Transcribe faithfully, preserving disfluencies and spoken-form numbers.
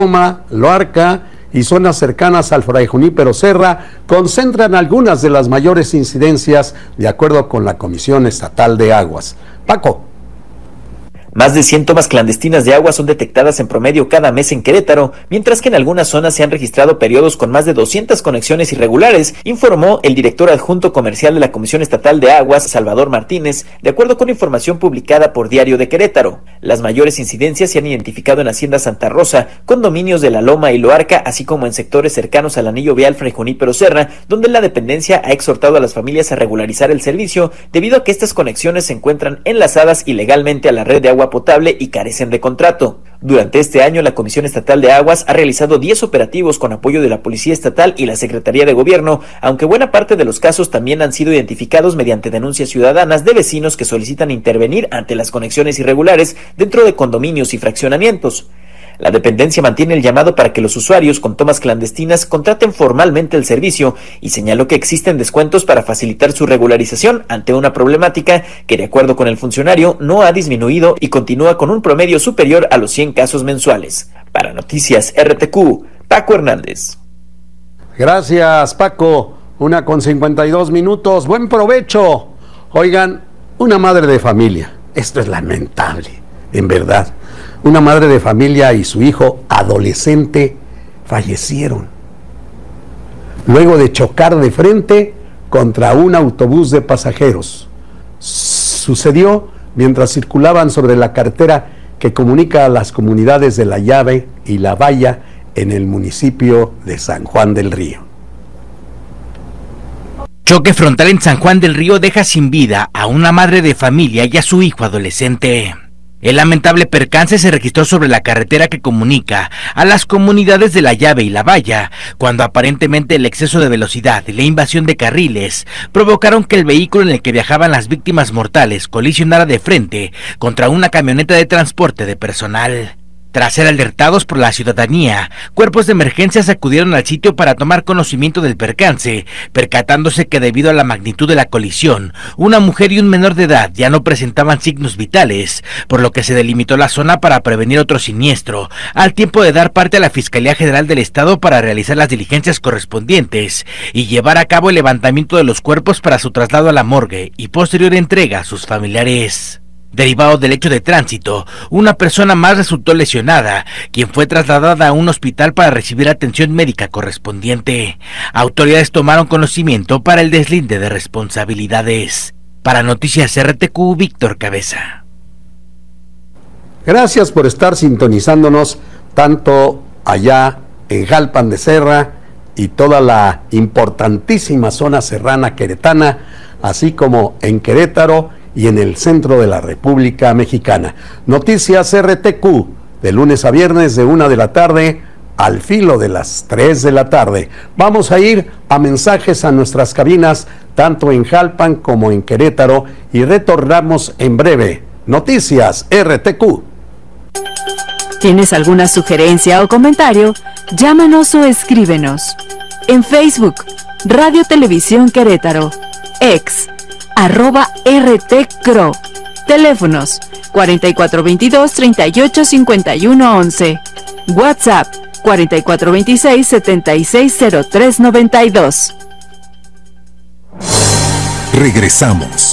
Loma, Loarca y zonas cercanas al Fray Junípero Serra concentran algunas de las mayores incidencias de acuerdo con la Comisión Estatal de Aguas. Paco. Más de cien tomas clandestinas de agua son detectadas en promedio cada mes en Querétaro, mientras que en algunas zonas se han registrado periodos con más de doscientas conexiones irregulares, informó el director adjunto comercial de la Comisión Estatal de Aguas, Salvador Martínez, de acuerdo con información publicada por Diario de Querétaro. Las mayores incidencias se han identificado en Hacienda Santa Rosa, condominios de La Loma y Loarca, así como en sectores cercanos al anillo vial Fray Junípero Serra, donde la dependencia ha exhortado a las familias a regularizar el servicio, debido a que estas conexiones se encuentran enlazadas ilegalmente a la red de agua potable y carecen de contrato. Durante este año, la Comisión Estatal de Aguas ha realizado diez operativos con apoyo de la Policía Estatal y la Secretaría de Gobierno, aunque buena parte de los casos también han sido identificados mediante denuncias ciudadanas de vecinos que solicitan intervenir ante las conexiones irregulares dentro de condominios y fraccionamientos. La dependencia mantiene el llamado para que los usuarios con tomas clandestinas contraten formalmente el servicio y señaló que existen descuentos para facilitar su regularización ante una problemática que, de acuerdo con el funcionario, no ha disminuido y continúa con un promedio superior a los cien casos mensuales. Para Noticias R T Q, Paco Hernández. Gracias, Paco. Una con cincuenta y dos minutos. Buen provecho. Oigan, una madre de familia. Esto es lamentable, en verdad. Una madre de familia y su hijo adolescente fallecieron luego de chocar de frente contra un autobús de pasajeros. Sucedió mientras circulaban sobre la carretera que comunica a las comunidades de La Llave y La Valla en el municipio de San Juan del Río. Choque frontal en San Juan del Río deja sin vida a una madre de familia y a su hijo adolescente. El lamentable percance se registró sobre la carretera que comunica a las comunidades de La Llave y La Valla, cuando aparentemente el exceso de velocidad y la invasión de carriles provocaron que el vehículo en el que viajaban las víctimas mortales colisionara de frente contra una camioneta de transporte de personal. Tras ser alertados por la ciudadanía, cuerpos de emergencias acudieron al sitio para tomar conocimiento del percance, percatándose que debido a la magnitud de la colisión, una mujer y un menor de edad ya no presentaban signos vitales, por lo que se delimitó la zona para prevenir otro siniestro, al tiempo de dar parte a la Fiscalía General del Estado para realizar las diligencias correspondientes y llevar a cabo el levantamiento de los cuerpos para su traslado a la morgue y posterior entrega a sus familiares. Derivado del hecho de tránsito, una persona más resultó lesionada, quien fue trasladada a un hospital para recibir atención médica correspondiente. Autoridades tomaron conocimiento para el deslinde de responsabilidades. Para Noticias R T Q, Víctor Cabeza. Gracias por estar sintonizándonos tanto allá en Jalpan de Serra y toda la importantísima zona serrana queretana, así como en Querétaro y en el centro de la República Mexicana. Noticias R T Q, de lunes a viernes de una de la tarde al filo de las tres de la tarde. Vamos a ir a mensajes a nuestras cabinas, tanto en Jalpan como en Querétaro, y retornamos en breve. Noticias R T Q. ¿Tienes alguna sugerencia o comentario? Llámanos o escríbenos. En Facebook, Radio Televisión Querétaro, ex arroba R T C R O, teléfonos cuarenta y cuatro veintidós, treinta y ocho cincuenta y uno once, WhatsApp cuarenta y cuatro veintiséis, setenta y seis cero tres noventa y dos. Regresamos.